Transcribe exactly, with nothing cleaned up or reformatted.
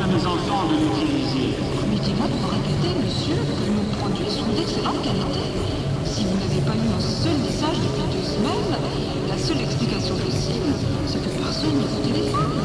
à mes enfants de l'utiliser. Permettez-moi de vous répéter, monsieur, que nos produits sont d'excellente qualité. Si vous n'avez pas eu un seul message depuis deux semaines, la seule explication possible, c'est que personne ne vous téléphone.